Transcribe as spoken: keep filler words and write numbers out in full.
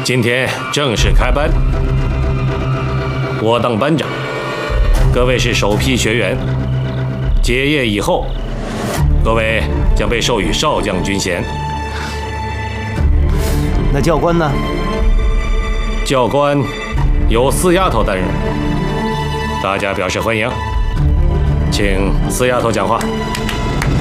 今天正式开班，我当班长，各位是首批学员。结业以后，各位将被授予少将军衔。 那教官呢？ 教官由四丫头担任，大家表示欢迎，请四丫头讲话。